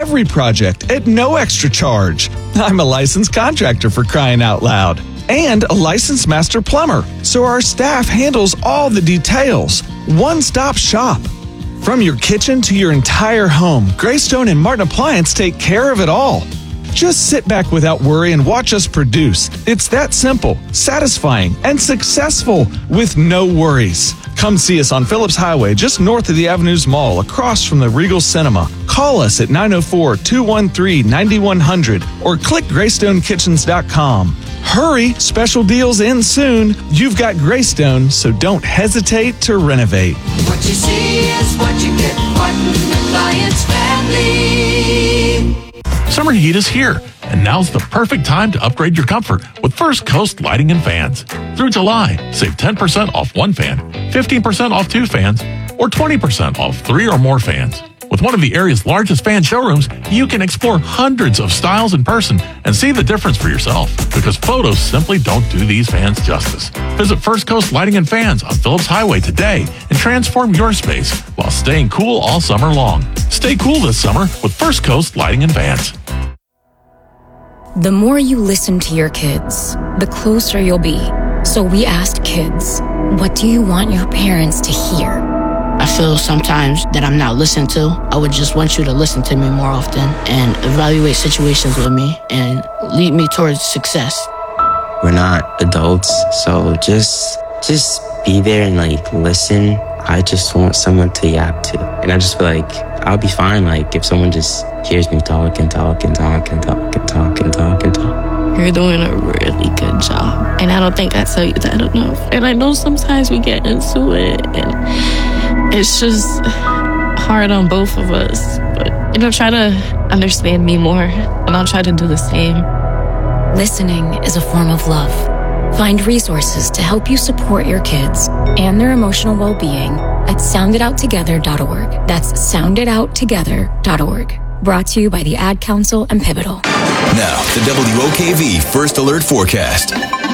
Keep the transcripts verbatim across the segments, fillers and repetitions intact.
every project at no extra charge. I'm a licensed contractor, for crying out loud, and a licensed master plumber, so our staff handles all the details. One-stop shop. From your kitchen to your entire home, Greystone and Martin Appliance take care of it all. Just sit back without worry and watch us produce. It's that simple, satisfying, and successful with no worries. Come see us on Phillips Highway, just north of the Avenues Mall, across from the Regal Cinema. Call us at nine oh four, two one three, nine one zero zero or click greystone kitchens dot com. Hurry, special deals end soon. You've got Greystone, so don't hesitate to renovate. What you see is what you get. Martin Appliance Family. Summer heat is here, and now's the perfect time to upgrade your comfort with First Coast Lighting and Fans. Through July, save ten percent off one fan, fifteen percent off two fans, or twenty percent off three or more fans. With one of the area's largest fan showrooms, you can explore hundreds of styles in person and see the difference for yourself, because photos simply don't do these fans justice. Visit First Coast Lighting and Fans on Phillips Highway today and transform your space while staying cool all summer long. Stay cool this summer with First Coast Lighting and Fans. The more you listen to your kids, the closer you'll be. So we asked kids, what do you want your parents to hear? I feel sometimes that I'm not listened to. I would just want you to listen to me more often and evaluate situations with me and lead me towards success. We're not adults, so just just be there and like listen. I just want someone to yap to. And I just feel like I'll be fine like if someone just hears me talk and talk and talk and talk and talk and talk and talk. You're doing a really good job. And I don't think I tell you that enough. And I know sometimes we get into it and it's just hard on both of us. But, you know, try to understand me more and I'll try to do the same. Listening is a form of love. Find resources to help you support your kids and their emotional well-being at sound it out together dot org. That's sound it out together dot org. Brought to you by the Ad Council and Pivotal. Now, the W O K V First Alert Forecast.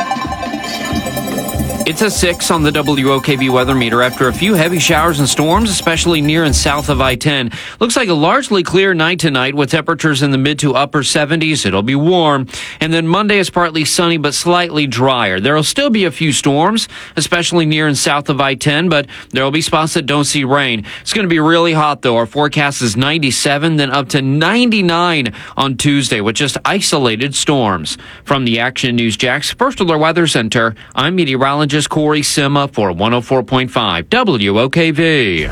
It's a six on the W O K V weather meter after a few heavy showers and storms, especially near and south of I ten. Looks like a largely clear night tonight with temperatures in the mid to upper seventies. It'll be warm. And then Monday is partly sunny but slightly drier. There will still be a few storms, especially near and south of I ten, but there will be spots that don't see rain. It's going to be really hot, though. Our forecast is ninety-seven, then up to ninety-nine on Tuesday with just isolated storms. From the Action News Jax First Alert Weather Center, I'm meteorologist Corey Sima for one oh four point five W O K V.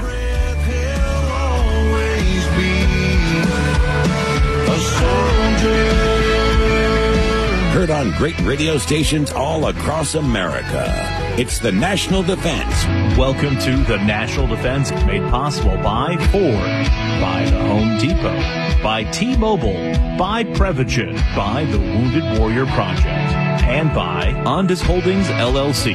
Heard on great radio stations all across America. It's the National Defense. Welcome to the National Defense, made possible by Ford, by the Home Depot, by T-Mobile, by Prevagen, by the Wounded Warrior Project, and by Ondas Holdings, L L C.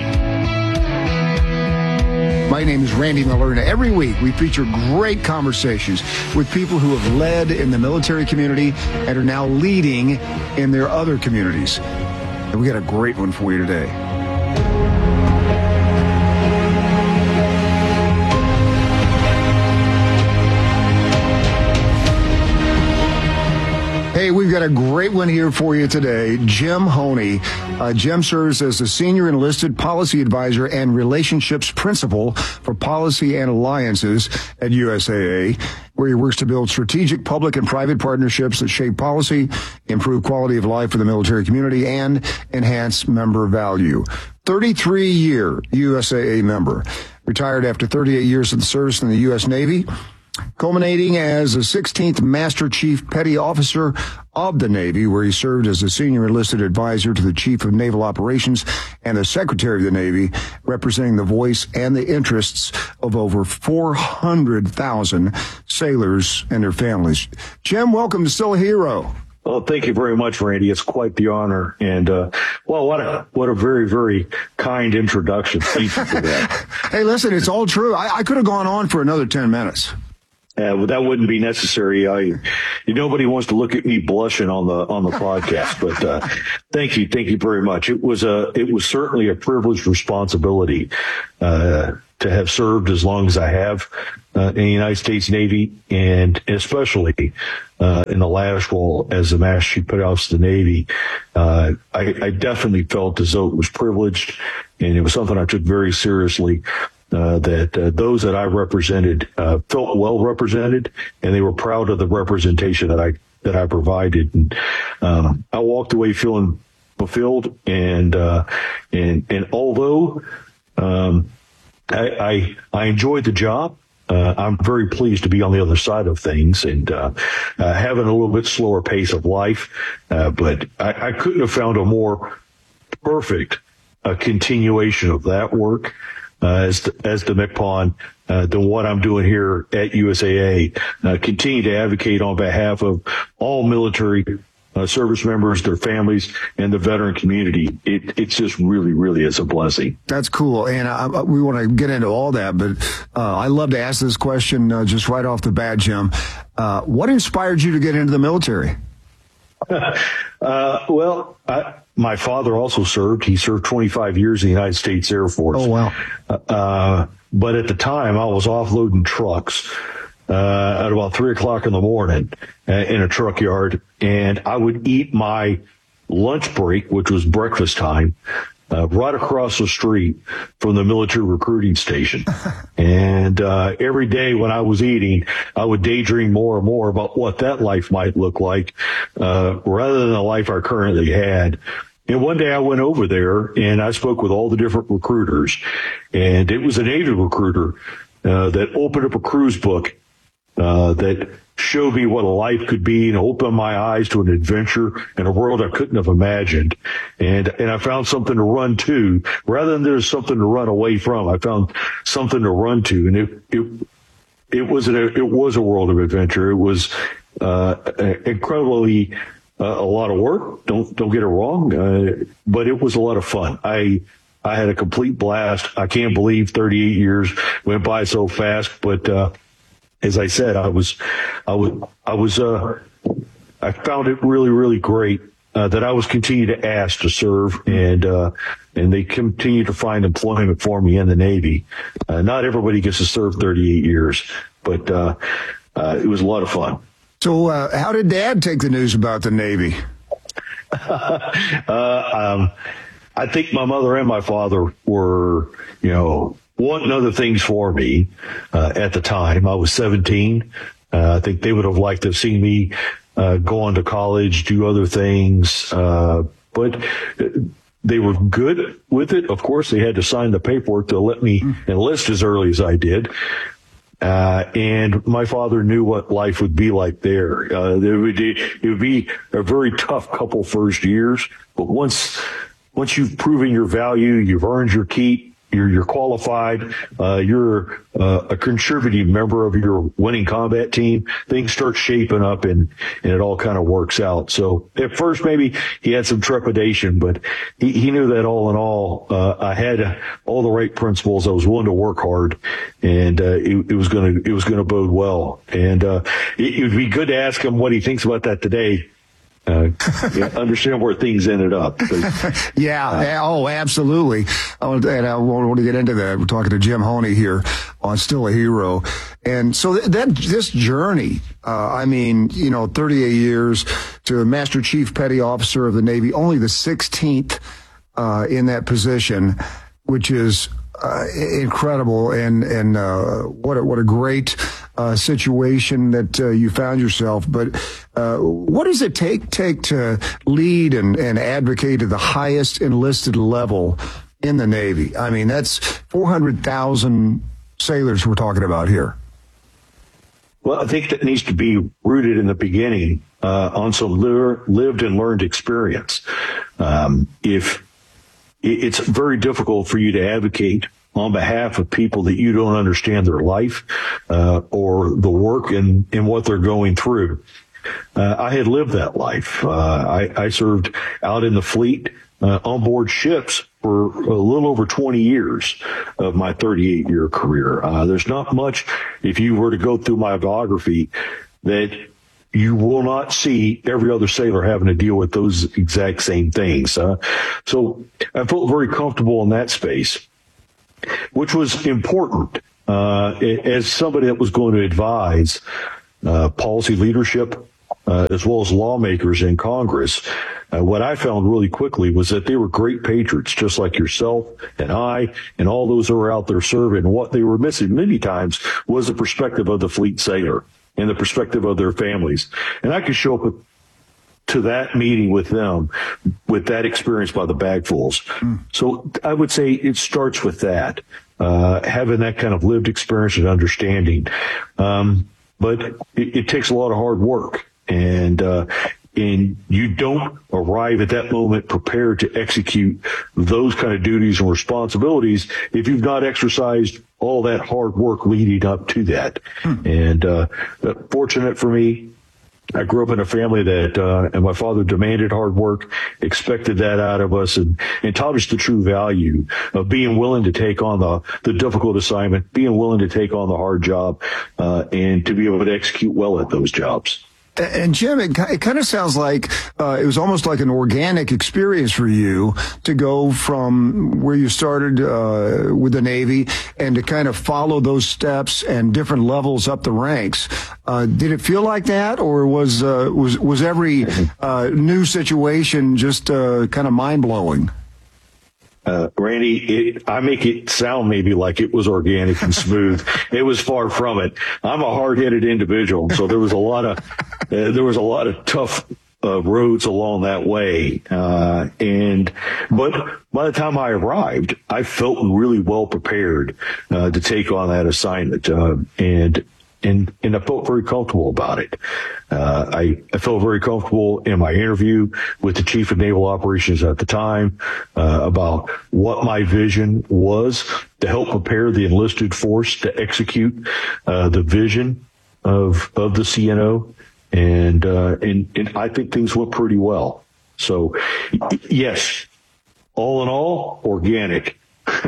My name is Randy Malerna. Every week we feature great conversations with people who have led in the military community and are now leading in their other communities. And we got a great one for you today. Hey, we've got a great one here for you today. Jim Honey. Uh, Jim serves as the Senior Enlisted Policy Advisor and Relationships Principal for Policy and Alliances at U S A A, where he works to build strategic public and private partnerships that shape policy, improve quality of life for the military community, and enhance member value. thirty-three year U S A A member. Retired after thirty-eight years of service in the U S Navy, culminating as the sixteenth Master Chief Petty Officer of the Navy, where he served as the Senior Enlisted Advisor to the Chief of Naval Operations and the Secretary of the Navy, representing the voice and the interests of over four hundred thousand sailors and their families. Jim, welcome to Still a Hero. Well, thank you very much, Randy. It's quite the honor. And, uh, well, what a, what a very, very kind introduction. Thank you for that. Hey, listen, it's all true. I, I could have gone on for another ten minutes. Uh, that wouldn't be necessary. I, nobody wants to look at me blushing on the on the podcast. But uh, thank you, thank you very much. It was a, it was certainly a privileged responsibility uh, to have served as long as I have uh, in the United States Navy, and especially uh, in the last role as the Master Chief Petty Officer of the Navy. Uh, I, I definitely felt as though it was privileged, and it was something I took very seriously. Uh, that uh, those that I represented uh, felt well represented, and they were proud of the representation that I that I provided. And um, I walked away feeling fulfilled. And uh, and and although um, I, I I enjoyed the job, uh, I'm very pleased to be on the other side of things and uh, uh, having a little bit slower pace of life. Uh, but I, I couldn't have found a more perfect uh, continuation of that work. Uh, as the, as the M C P O N, uh, than what I'm doing here at U S A A. Uh, continue to advocate on behalf of all military uh, service members, their families, and the veteran community. It, it's just really, really is a blessing. That's cool. And I, we want to get into all that, but uh, I love to ask this question uh, just right off the bat, Jim. Uh, what inspired you to get into the military? uh, well, I, my father also served. He served twenty-five years in the United States Air Force. Oh, wow. Uh, but at the time, I was offloading trucks uh, at about three o'clock in the morning uh, in a truck yard, and I would eat my lunch break, which was breakfast time, Uh, right across the street from the military recruiting station. And uh, every day when I was eating, I would daydream more and more about what that life might look like, uh, rather than the life I currently had. And one day I went over there and I spoke with all the different recruiters. And it was a Navy recruiter uh, that opened up a cruise book uh, that showed me what a life could be and opened my eyes to an adventure in a world I couldn't have imagined. And, and I found something to run to rather than there's something to run away from. I found something to run to. And it, it, it was, a, it was a world of adventure. It was, uh, incredibly, uh, a lot of work. Don't, don't get it wrong. Uh, but it was a lot of fun. I, I had a complete blast. I can't believe thirty-eight years went by so fast, but, uh, as I said, I was, I was, I was, uh, I found it really, really great, uh, that I was continued to ask to serve, and, uh, and they continue to find employment for me in the Navy. Uh, not everybody gets to serve thirty-eight years, but, uh, uh, it was a lot of fun. So, uh, how did Dad take the news about the Navy? uh, um, I think my mother and my father were, you know, wanting other things for me uh, at the time. I was seventeen. Uh, I think they would have liked to have seen me uh, go on to college, do other things. Uh, but they were good with it. Of course, they had to sign the paperwork to let me enlist as early as I did. Uh, and my father knew what life would be like there. Uh, there would, it would be a very tough couple first years. But once, once you've proven your value, you've earned your keep, You're, you're qualified, uh, you're uh, a contributing member of your winning combat team, things start shaping up and, and it all kind of works out. So at first, maybe he had some trepidation, but he, he knew that all in all, uh, I had all the right principles. I was willing to work hard, and uh, it, it was going to, it was going to bode well. And uh, it, it would be good to ask him what he thinks about that today. Uh, yeah, understand where things ended up. yeah. Uh, oh, absolutely. I want, and I want to get into that. We're talking to Jim Honey here on Still a Hero. And so that, that this journey, uh, I mean, you know, thirty-eight years to Master Chief Petty Officer of the Navy, only the sixteenth, uh, in that position, which is, uh, incredible. And, and, uh, what a, what a great, uh, situation that, uh, you found yourself. But, uh, what does it take, take to lead and, and advocate at the highest enlisted level in the Navy? I mean, that's four hundred thousand sailors we're talking about here. Well, I think that needs to be rooted in the beginning, uh, on some lived and learned experience. Um, if, It's very difficult for you to advocate on behalf of people that you don't understand their life, uh, or the work and, and what they're going through. Uh, I had lived that life. Uh, I, I served out in the fleet, uh, on board ships for a little over twenty years of my thirty-eight year career. Uh, there's not much, if you were to go through my biography, that you will not see every other sailor having to deal with those exact same things. Uh, so I felt very comfortable in that space, which was important uh, as somebody that was going to advise uh, policy leadership uh, as well as lawmakers in Congress. Uh, what I found really quickly was that they were great patriots, just like yourself and I and all those who were out there serving. And what they were missing many times was the perspective of the fleet sailor and the perspective of their families. And I could show up with, to that meeting with them with that experience by the bagfuls. Mm. So I would say it starts with that, uh, having that kind of lived experience and understanding. Um, but it, it takes a lot of hard work. And, uh, and you don't arrive at that moment prepared to execute those kind of duties and responsibilities if you've not exercised all that hard work leading up to that. Hmm. And uh, fortunate for me, I grew up in a family that, uh, and my father demanded hard work, expected that out of us, and, and taught us the true value of being willing to take on the, the difficult assignment, being willing to take on the hard job, uh, and to be able to execute well at those jobs. And Jim, it, it kind of sounds like uh, it was almost like an organic experience for you to go from where you started uh, with the Navy and to kind of follow those steps and different levels up the ranks. Uh, did it feel like that, or was uh, was was every uh, new situation just uh, kind of mind blowing? Uh, Randy, it, I make it sound maybe like it was organic and smooth. It was far from it. I'm a hard-headed individual, so there was a lot of uh, there was a lot of tough uh, roads along that way. Uh, and but by the time I arrived, I felt really well prepared uh, to take on that assignment, uh, and and and I felt very comfortable about it. Uh, I, I felt very comfortable in my interview with the Chief of Naval Operations at the time uh, about what my vision was to help prepare the enlisted force to execute uh, the vision of of the C N O, and uh, and and I think things went pretty well. So, yes, all in all, organic,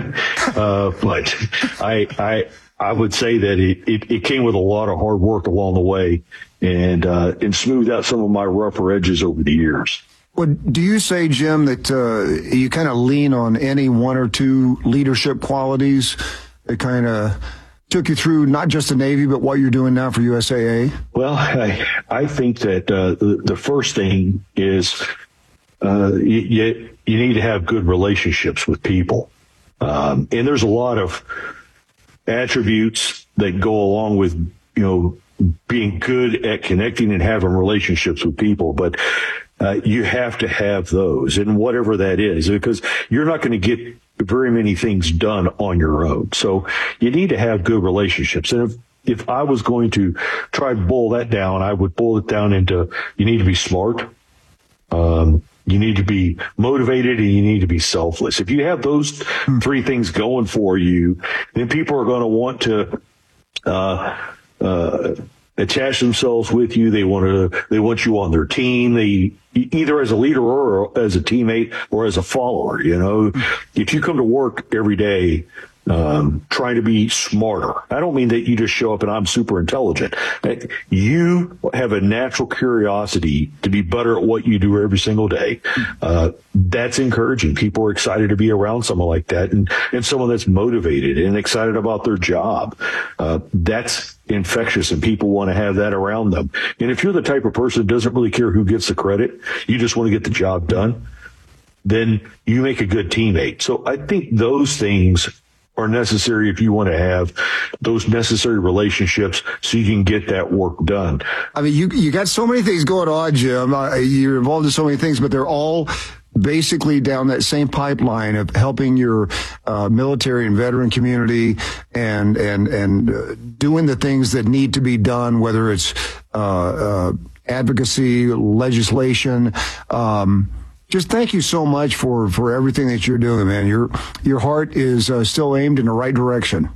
uh, but I I. I would say that it, it, it came with a lot of hard work along the way, and uh, and smoothed out some of my rougher edges over the years. Well, do you say, Jim, that uh, you kind of lean on any one or two leadership qualities that kind of took you through not just the Navy, but what you're doing now for U S A A? Well, I, I think that uh, the, the first thing is uh, you, you need to have good relationships with people. Um, and there's a lot of attributes that go along with, you know, being good at connecting and having relationships with people. But uh, you have to have those, and whatever that is, because you're not going to get very many things done on your own. So you need to have good relationships. And if, if I was going to try to boil that down, I would boil it down into you need to be smart. Um, You need to be motivated, and you need to be selfless. If you have those three things going for you, then people are going to want to uh, uh, attach themselves with you. They want to. They want you on their team. They either as a leader or as a teammate or as a follower. You know, if you come to work every day um, trying to be smarter, I don't mean that you just show up and I'm super intelligent. You have a natural curiosity to be better at what you do every single day. Uh, that's encouraging. People are excited to be around someone like that, and, and someone that's motivated and excited about their job. Uh, that's infectious, and people want to have that around them. And if you're the type of person that doesn't really care who gets the credit, you just want to get the job done, then you make a good teammate. So I think those things are necessary if you want to have those necessary relationships so you can get that work done. I mean, you you got so many things going on, Jim. Uh, you're involved in so many things, but they're all basically down that same pipeline of helping your uh, military and veteran community and and and uh, doing the things that need to be done, whether it's uh, uh, advocacy, legislation. Um, Just thank you so much for, for everything that you're doing, man. Your your heart is uh, still aimed in the right direction.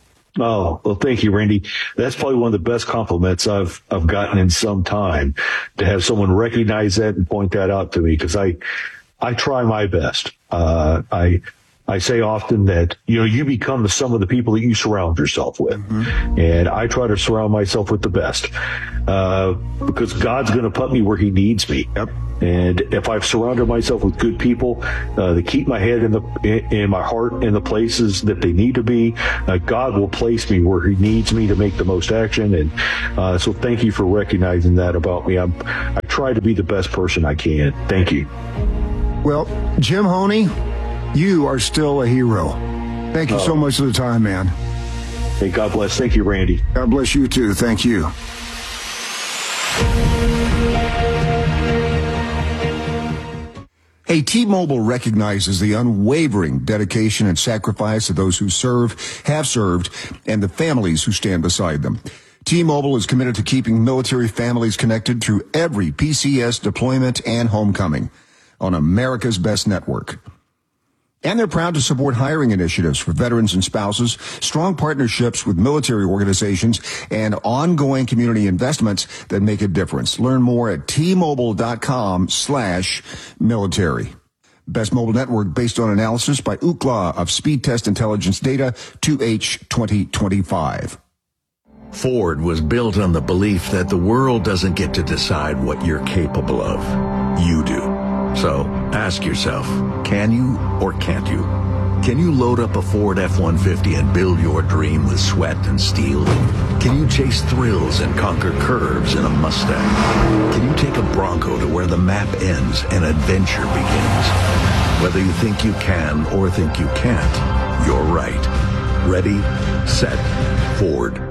Oh, well, thank you, Randy. That's probably one of the best compliments I've I've gotten in some time, to have someone recognize that and point that out to me, because I I try my best. Uh, I I say often that, you know, you become the sum of the people that you surround yourself with. Mm-hmm. And I try to surround myself with the best, uh, because God's going to put me where he needs me. Yep. And if I've surrounded myself with good people, uh, that keep my head in the, in my heart in the places that they need to be, uh, God will place me where he needs me to make the most action. And, uh, so thank you for recognizing that about me. I'm, I try to be the best person I can. Thank you. Well, Jim Honey, you are still a hero. Thank you uh, so much for the time, man. Hey, God bless. Thank you, Randy. God bless you, too. Thank you. Hey, T-Mobile recognizes the unwavering dedication and sacrifice of those who serve, have served, and the families who stand beside them. T-Mobile is committed to keeping military families connected through every P C S deployment and homecoming on America's best network. And they're proud to support hiring initiatives for veterans and spouses, strong partnerships with military organizations, and ongoing community investments that make a difference. Learn more at T-Mobile.com slash military. Best mobile network based on analysis by Ookla of Speed Test Intelligence Data two H twenty twenty-five. Ford was built on the belief that the world doesn't get to decide what you're capable of. You do. So ask yourself, can you or can't you? Can you load up a Ford F one fifty and build your dream with sweat and steel? Can you chase thrills and conquer curves in a Mustang? Can you take a Bronco to where the map ends and adventure begins? Whether you think you can or think you can't, you're right. Ready, set, Ford.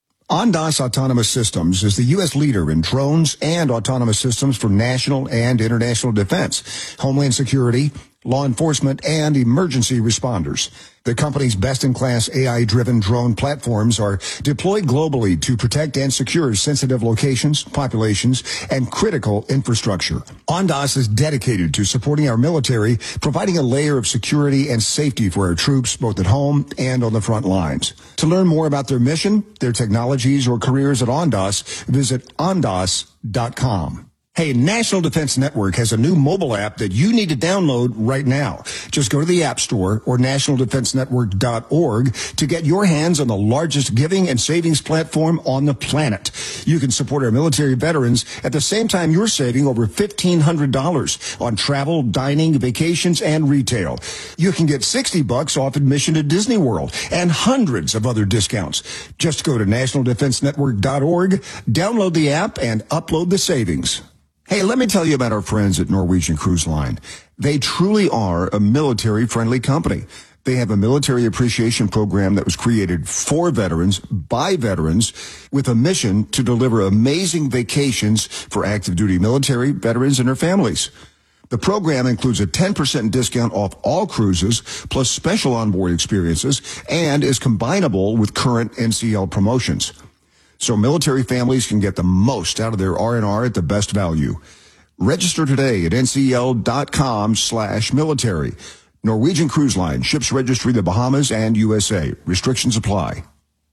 Ondas Autonomous Systems is the U S leader in drones and autonomous systems for national and international defense, homeland security, law enforcement, and emergency responders. The company's best-in-class A I-driven drone platforms are deployed globally to protect and secure sensitive locations, populations, and critical infrastructure. Ondas is dedicated to supporting our military, providing a layer of security and safety for our troops, both at home and on the front lines. To learn more about their mission, their technologies, or careers at Ondas, visit ondas dot com. Hey, National Defense Network has a new mobile app that you need to download right now. Just go to the App Store or national defense network dot org to get your hands on the largest giving and savings platform on the planet. You can support our military veterans at the same time you're saving over fifteen hundred dollars on travel, dining, vacations, and retail. You can get sixty bucks off admission to Disney World and hundreds of other discounts. Just go to national defense network dot org, download the app, and upload the savings. Hey, let me tell you about our friends at Norwegian Cruise Line. They truly are a military-friendly company. They have a military appreciation program that was created for veterans, by veterans, with a mission to deliver amazing vacations for active duty military, veterans, and their families. The program includes a ten percent discount off all cruises, plus special onboard experiences, and is combinable with current N C L promotions. So military families can get the most out of their R and R at the best value. Register today at ncl.com slash military. Norwegian Cruise Line, ships registry the Bahamas and U S A. Restrictions apply.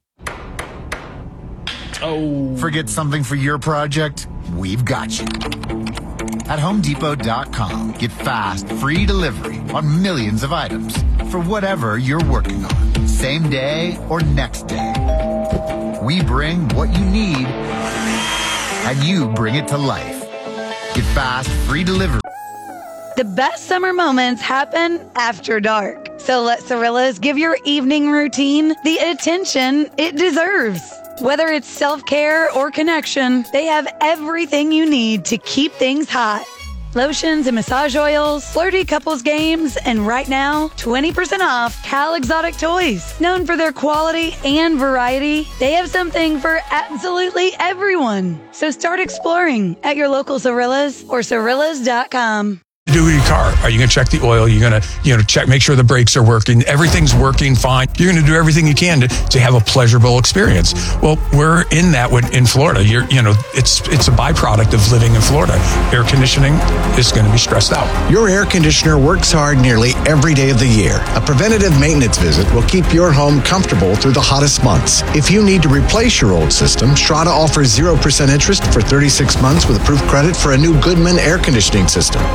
Oh. Forget something for your project? We've got you. At home depot dot com, get fast, free delivery on millions of items for whatever you're working on, same day or next day. We bring what you need, and you bring it to life. Get fast, free delivery. The best summer moments happen after dark. So let Cirillas give your evening routine the attention it deserves. Whether it's self-care or connection, they have everything you need to keep things hot. Lotions and massage oils, flirty couples games, and right now, twenty percent off Cal Exotic Toys. Known for their quality and variety, they have something for absolutely everyone. So start exploring at your local Cirillas or Cirillas dot com. Do with your car? Are you going to check the oil? You're going to, you know, check, make sure the brakes are working. Everything's working fine. You're going to do everything you can to, to have a pleasurable experience. Well, we're in that with, in Florida. You're, you know, it's it's a byproduct of living in Florida. Air conditioning is going to be stressed out. Your air conditioner works hard nearly every day of the year. A preventative maintenance visit will keep your home comfortable through the hottest months. If you need to replace your old system, Strata offers zero percent interest for thirty-six months with approved credit for a new Goodman air conditioning system. You ought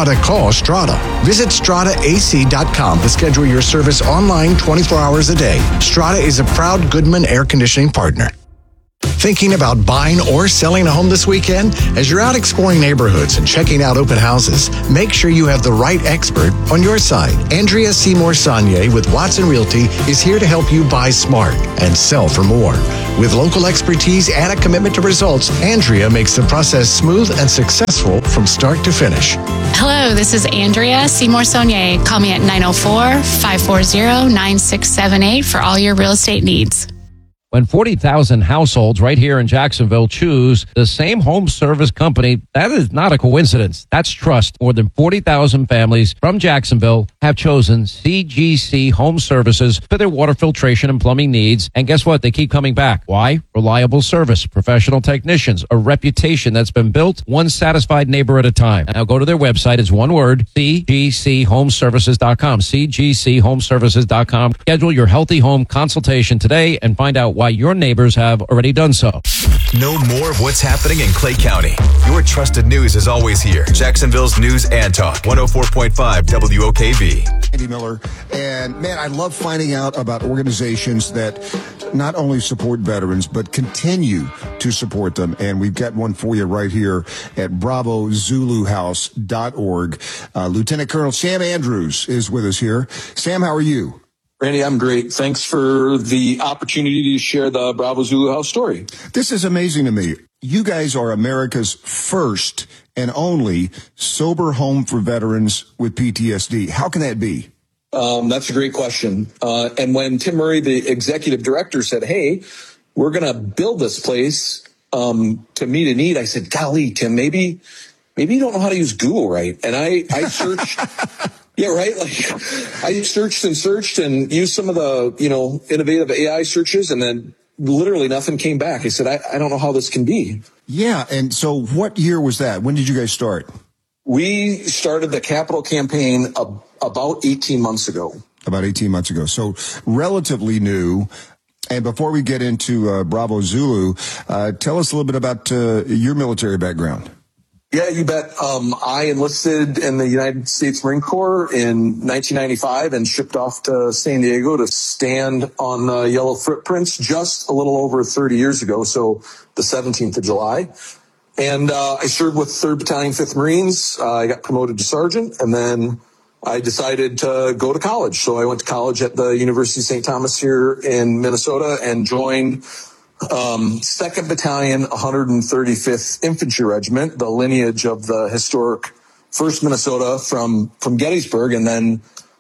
Strata, call Strata. Visit strata a c dot com to schedule your service online twenty-four hours a day. Strata is a proud Goodman air conditioning partner. Thinking about buying or selling a home this weekend? As you're out exploring neighborhoods and checking out open houses, make sure you have the right expert on your side. Andrea Seymour Saunier with Watson Realty is here to help you buy smart and sell for more. With local expertise and a commitment to results, Andrea makes the process smooth and successful from start to finish. Hello, this is Andrea Seymour Saunier. Call me at nine oh four, five four zero, nine six seven eight for all your real estate needs. When forty thousand households right here in Jacksonville choose the same home service company, that is not a coincidence. That's trust. More than forty thousand families from Jacksonville have chosen C G C Home Services for their water filtration and plumbing needs. And guess what? They keep coming back. Why? Reliable service, professional technicians, a reputation that's been built one satisfied neighbor at a time. Now go to their website. It's one word, c g c home services dot com, c g c home services dot com. Schedule your healthy home consultation today and find out why your neighbors have already done so. Know more of what's happening in Clay County. Your trusted news is always here. Jacksonville's News and Talk, one oh four point five W O K V. Andy Miller. And man, I love finding out about organizations that not only support veterans, but continue to support them. And we've got one for you right here at bravo zulu house dot org. Uh, Lieutenant Colonel Sam Andrews is with us here. Sam, how are you? Randy, I'm great. Thanks for the opportunity to share the Bravo Zulu House story. This is amazing to me. You guys are America's first and only sober home for veterans with P T S D. How can that be? Um, that's a great question. Uh, and when Tim Murray, the executive director, said, hey, we're going to build this place um, to meet a need, I said, golly, Tim, maybe, maybe you don't know how to use Google right. And I, I searched... Yeah, right. Like I searched and searched and used some of the, you know, innovative A I searches, and then literally nothing came back. I said, I, I don't know how this can be. Yeah. And so what year was that? When did you guys start? We started the capital campaign ab- about eighteen months ago. About eighteen months ago. So relatively new. And before we get into uh, Bravo Zulu, uh, tell us a little bit about uh, your military background. Yeah, you bet. Um, I enlisted in the United States Marine Corps in nineteen ninety-five and shipped off to San Diego to stand on uh, yellow footprints just a little over thirty years ago, so the seventeenth of July. And uh, I served with third Battalion, fifth Marines. Uh, I got promoted to sergeant, and then I decided to go to college. So I went to college at the University of Saint Thomas here in Minnesota and joined Um, second Battalion, one hundred thirty-fifth Infantry Regiment, the lineage of the historic first Minnesota from, from Gettysburg, and then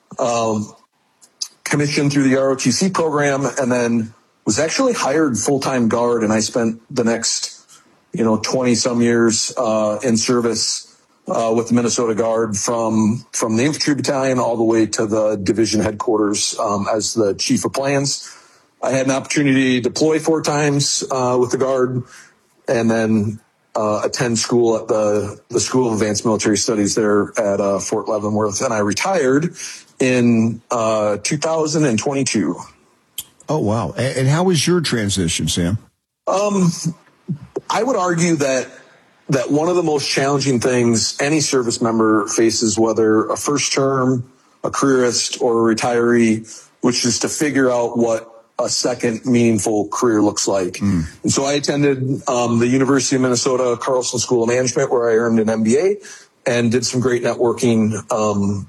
um, commissioned through the R O T C program, and then was actually hired full-time guard, and I spent the next, you know, twenty-some years uh, in service uh, with the Minnesota Guard from, from the Infantry Battalion all the way to the division headquarters um, as the Chief of Plans. I had an opportunity to deploy four times uh, with the Guard, and then uh, attend school at the, the School of Advanced Military Studies there at uh, Fort Leavenworth, and I retired in uh, two thousand twenty-two. Oh, wow. And, and how was your transition, Sam? Um, I would argue that that one of the most challenging things any service member faces, whether a first term, a careerist, or a retiree, which is to figure out what a second meaningful career looks like. Mm. And so I attended um, the University of Minnesota Carlson School of Management, where I earned an M B A and did some great networking um,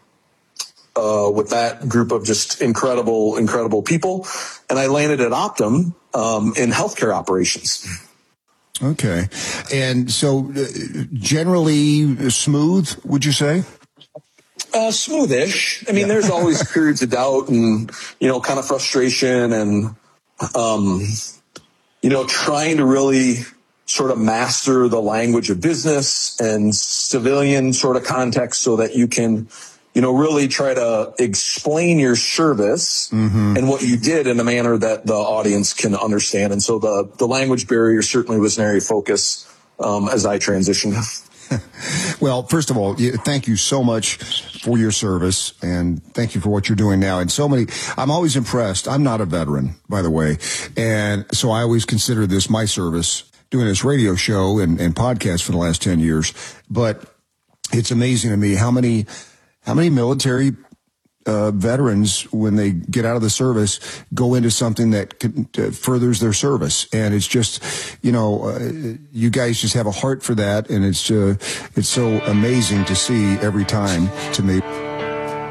uh, with that group of just incredible, incredible people. And I landed at Optum um, in healthcare operations. Okay. And so uh, generally smooth, would you say? Uh, smoothish. I mean, yeah. There's always periods of doubt and, you know, kind of frustration and, um, you know, trying to really sort of master the language of business and civilian sort of context so that you can, you know, really try to explain your service mm-hmm. and what you did in a manner that the audience can understand. And so the, the language barrier certainly was an area of focus um, as I transitioned. Well, first of all, thank you so much for your service, and thank you for what you're doing now. And so many, I'm always impressed. I'm not a veteran, by the way, and so I always consider this my service, doing this radio show and, and podcast for the last ten years. But it's amazing to me how many how many military uh, veterans, when they get out of the service, go into something that can, uh, furthers their service. And it's just, you know, uh, you guys just have a heart for that, and it's uh, it's so amazing to see every time to me.